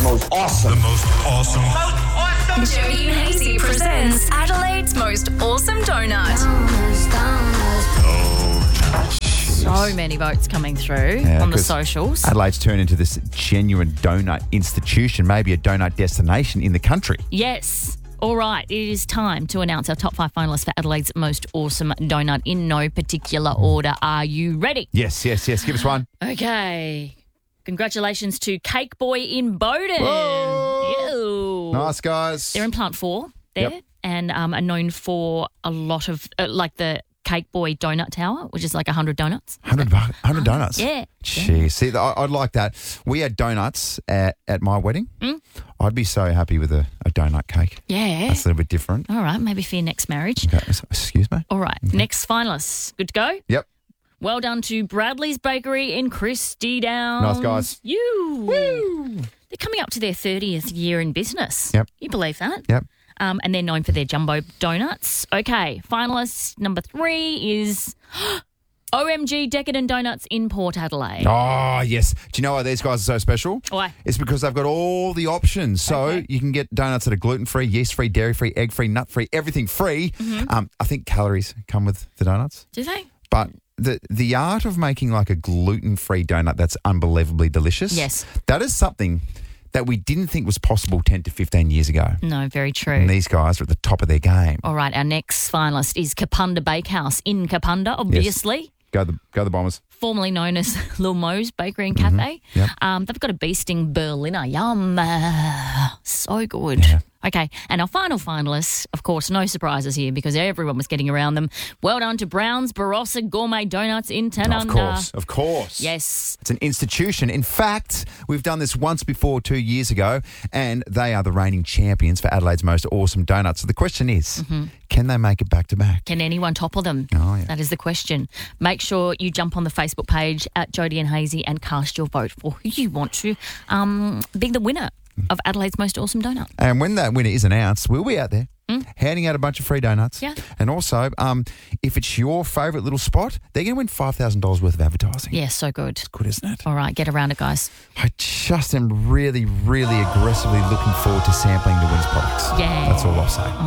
most awesome. The most awesome. Jody and Hazy presents Adelaide's most awesome donut. So many votes coming through on the 'cause socials. Adelaide's turned into this genuine donut institution, maybe a donut destination in the country. Yes. All right, it is time to announce our top 5 finalists for Adelaide's most awesome donut in no particular order. Are you ready? Yes. Give us one. Okay. Congratulations to Cake Boy in Bowden. Whoa. Ew. Nice, guys. They're in Plant 4 there Yep. and are known for a lot of, like the Cake Boy Donut Tower, which is like 100 donuts. 100 donuts. Yeah. Jeez. See, I'd like that. We had donuts at my wedding. I'd be so happy with a donut cake. Yeah. That's a little bit different. All right, maybe for your next marriage. Okay. Excuse me? All right, next finalists. Good to go? Yep. Well done to Bradley's Bakery in Christie Downs. Nice guys. Woo! They're coming up to their 30th year in business. Yep. You believe that? Yep. And they're known for their jumbo donuts. Okay, finalist number 3 is OMG Decadent Donuts in Port Adelaide. Oh, yes. Do you know why these guys are so special? Why? It's because they've got all the options. So Okay. you can get donuts that are gluten-free, yeast-free, dairy-free, egg-free, nut-free, everything free. I think calories come with the donuts. Do they? But the art of making like a gluten-free donut that's unbelievably delicious, Yes. that is something that we didn't think was possible 10 to 15 years ago. No, very true. And these guys are at the top of their game. All right, our next finalist is Kapunda Bakehouse in Kapunda, obviously. Go the Bombers. Formerly known as Lil Mo's Bakery and Cafe. Yep. They've got a beasting Berliner. Yum. So good. Yeah. Okay, and our final finalists, of course, no surprises here because everyone was getting around them. Well done to Brown's Barossa Gourmet Donuts in Tanunda. Of course. Yes. It's an institution. In fact, we've done this once before 2 years ago, and they are the reigning champions for Adelaide's most awesome donuts. So the question is, can they make it back to back? Can anyone topple them? Oh, yeah. That is the question. Make sure you jump on the Facebook page at Jody and Hazy and cast your vote for who you want to be the winner of Adelaide's most awesome donut. And when that winner is announced, we'll be out there handing out a bunch of free donuts. Yeah. And also, if it's your favourite little spot, they're going to win $5,000 worth of advertising. Yeah, so good. Good, isn't it? All right, get around it, guys. I just am really, really aggressively looking forward to sampling the winner's products. Yeah. That's all I'll say.